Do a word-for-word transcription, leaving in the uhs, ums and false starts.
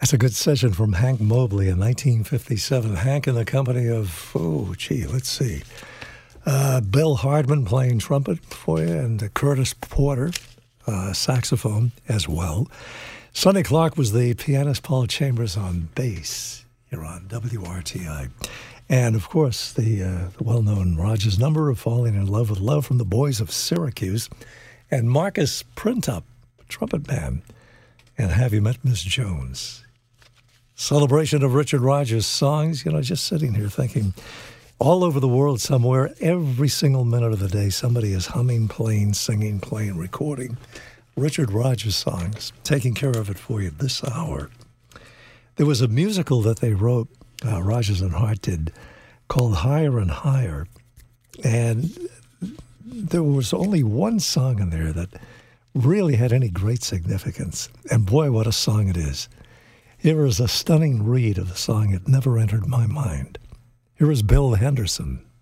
That's a good session from Hank Mobley in nineteen fifty-seven. Hank in the company of, oh, gee, let's see. Uh, Bill Hardman playing trumpet for you, and uh, Curtis Porter, uh, saxophone as well. Sonny Clark was the pianist, Paul Chambers on bass here on W R T I. And, of course, the, uh, the well-known Rogers number of Falling in Love with Love from the Boys of Syracuse. And Marcus Printup, trumpet man, and Have You Met Miss Jones? Celebration of Richard Rogers songs, you know, just sitting here thinking, all over the world somewhere, every single minute of the day, somebody is humming, playing, singing, playing, recording Richard Rogers songs, taking care of it for you this hour. There was a musical that they wrote, uh, Rogers and Hart did, called Higher and Higher, and there was only one song in there that really had any great significance, and boy, what a song it is. Here is a stunning read of the song It Never Entered My Mind. Here is Bill Henderson.